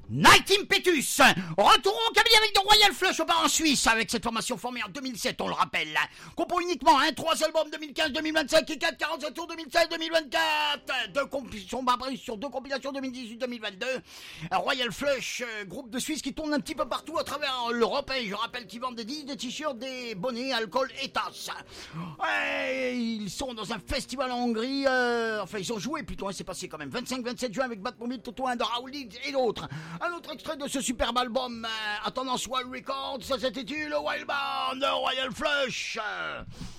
Night Impetus, retour au cabinet avec de Royal Flush au bar en Suisse avec cette formation formée en 2007, on le rappelle. Compos uniquement 3 albums 2015-2025 et 47 tours 2016-2024. Deux compilations sur 2 compilations 2018-2022. Royal Flush, groupe de Suisse qui tourne un petit peu partout à travers l'Europe et je rappelle qu'ils vendent des disques, des t-shirts, des bonnets, alcool et tasses. Ouais, ils sont dans un festival en Hongrie, enfin ils ont joué plutôt, c'est passé quand même 25-27 juin avec Batmobile, Toto 1 de Raoul et d'autres. Un autre extrait de ce superbe album à tendance Wild Records, ça s'intitule Wild Band de Royal Flush.